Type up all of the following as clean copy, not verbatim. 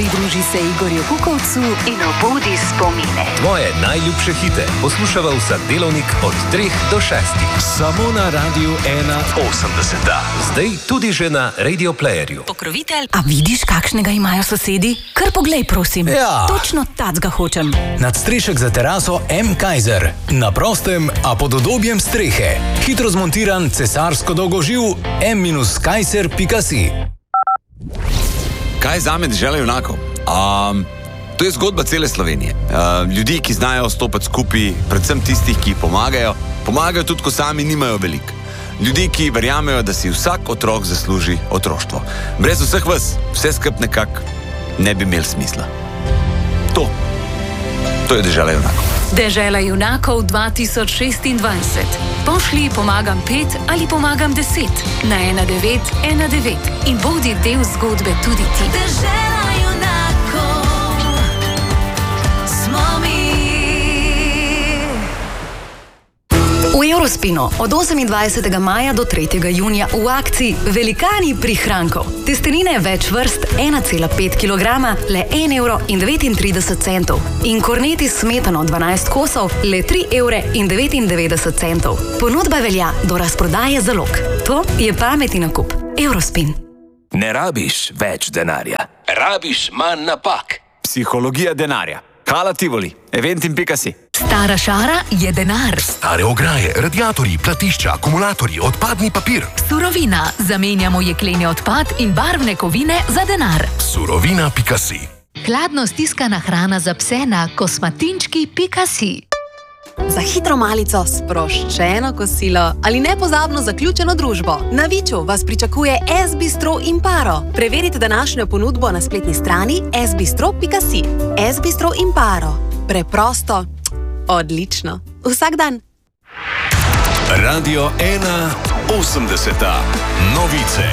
Pridruži se Igorju Kukovcu in obudi spomine. Tvoje najljubše hite poslušava vsak delovnik od 3 do 6. Samo na Radiu 1.80. Zdaj tudi že na Radio Playerju. Pokrovitelj. A vidiš, kakšnega imajo sosedi? Kar poglej, prosim. Ja. Točno tacga hočem. Nadstrešek za teraso M. Kaiser. Na prostem, a pod udobjem strehe. Hitro zmontiran, cesarsko dolgoživ m-kaiser.si. Kaj je zame dežela junakov? To je zgodba cele Slovenije. Ljudi, ki znajo stopati skupaj, predvsem tistih, ki pomagajo. Pomagajo tudi, ko sami nimajo veliko. Ljudi, ki verjamejo, da si vsak otrok zasluži otroštvo. Brez vseh vas, vse skup nekako ne bi imel smisla. To je dežela junakov. Dežela junakov 2026. Pošli pomagam 5 ali pomagam 10 na 1919 in bodi del zgodbe tudi ti. Dežela junakov smo mi. V Eurospinu od 28. maja do 3. junija v akciji Velikani prihrankov. Testenine več vrst 1,5 kg, le 1,39 €. In korneti s smetano 12 kosov, le 3,99 €. Ponudba velja do razprodaje zalog. To je pametni nakup. Eurospin. Ne rabiš več denarja. Rabiš manj napak. Psihologija denarja. Hala Tivoli, eventim.si. Stara šara je denar. Stare ograje, radiatorji, platišča, akumulatorji, odpadni papir. Surovina. Zamenjamo jekleni odpad in barvne kovine za denar. Surovina.si. Hladno stiskana hrana za pse na kosmatinčki.si. Za hitro malico, sproščeno kosilo ali nepozabno zaključeno družbo. Na Viču vas pričakuje S-bistro Imparo. Preverite današnjo ponudbo na spletni strani sbistro.si. S-bistro Imparo. Preprosto, odlično. Vsak dan. Radio 1.80. Novice.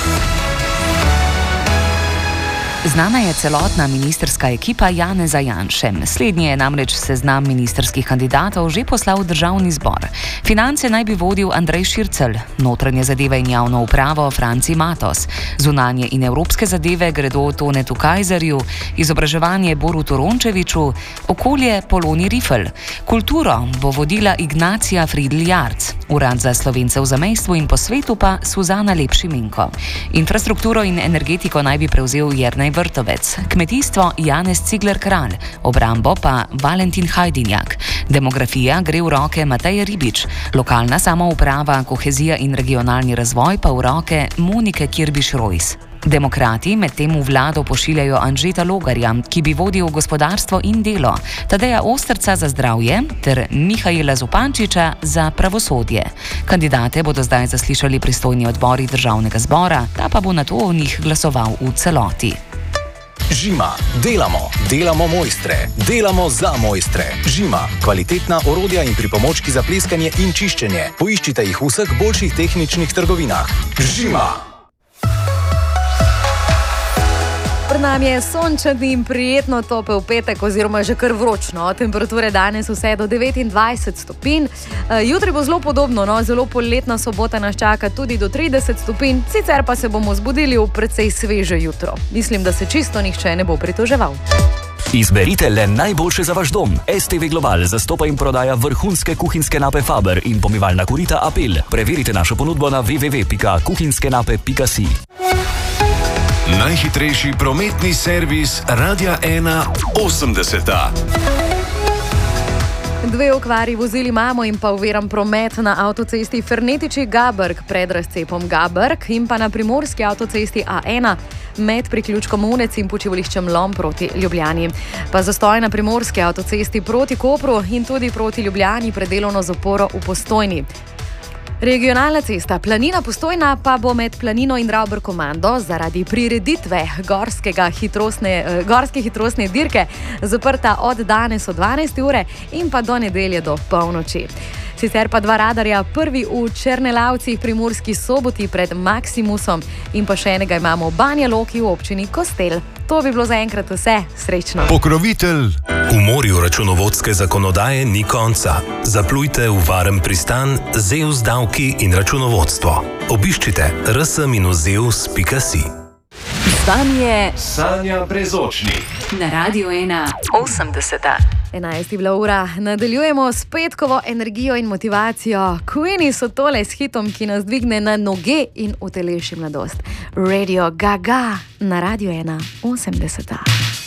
Znana je celotna ministrska ekipa Janeza Janše. Slednji je namreč seznam ministrskih kandidatov že poslal v državni zbor. Finance naj bi vodil Andrej Šircelj, notranje zadeve in javno upravo Franci Matos, zunanje in evropske zadeve gredo Tonetu Kajzerju, izobraževanje Borutu Rončeviču, okolje Poloni Rifel, kulturo bo vodila Ignacija Fridl-Jarc, urad za Slovence v zamejstvu in po svetu pa Suzana Lepšimenko. Infrastrukturo in energetiko naj bi prevzel Jernej Vrtovec, kmetijstvo Janez Cigler-Kralj, obrambo pa Valentin Hajdinjak. Demografija gre v roke Mateje Ribič, lokalna samouprava, kohezija in regionalni razvoj pa v roke Monike Kirbiš-Rojs. Demokrati medtem v vlado pošiljajo Anžeta Logarja, ki bi vodil gospodarstvo in delo, Tadeja Osterca za zdravje ter Mihajla Zupančiča za pravosodje. Kandidate bodo zdaj zaslišali pristojni odbori državnega zbora, ta pa bo nato o njih glasoval v celoti. Žima. Delamo mojstre. Delamo za mojstre. Žima. Kvalitetna orodja in pripomočki za pleskanje in čiščenje. Poiščite jih v vseh boljših tehničnih trgovinah. Žima. Pred nami je sončen in prijetno topel petek oziroma že kar vročno. Temperature danes vse do 29 stopinj. Jutri bo zelo podobno, zelo poletna sobota nas čaka tudi do 30 stopinj, sicer pa se bomo zbudili v precej sveže jutro. Mislim, da se čisto nihče ne bo pritoževal. Izberite le najboljše za vaš dom. STV Global zastopa in prodaja vrhunske kuhinjske nape Faber in pomivalna korita Apel. Preverite našo ponudbo na www.kuhinskenape.si. Najhitrejši prometni servis Radia 1.80. 2 okvari vozil imamo in pa oviran promet na avtocesti Fernetiči-Gabrk pred razcepom Gabrk in pa na primorski avtocesti A1 med priključkom Unec in počivališčem Lom proti Ljubljani. Pa zastoj na primorski avtocesti proti Kopru in tudi proti Ljubljani pred delovno zaporo v Postojni. Regionalna cesta Planina-Postojna pa bo med Planino in Ravber-Komando zaradi prireditve gorske hitrostne dirke zaprta od danes od 12. ure in pa do nedelje do polnoči. Sicer pa 2 radarja, prvi v Černelavcih, Primorski Soboti pred Maximusom in pa še enega imamo v Banja Loki v občini Kostel. To bi bilo zaenkrat vse. Srečno. Pokrovitelj. V morju računovodske zakonodaje ni konca. Zaplujte v varen pristan ZEUS davki in računovodstvo. Obiščite rs-zeus.si. Dan je Sanja Brezočnik. Na Radiu 1 80. 11 je bila ura, nadaljujemo s petkovo energijo in motivacijo. Queeni so tole s hitom, ki nas dvigne na noge in uteleši mladost. Radio Gaga na Radiu 1 80.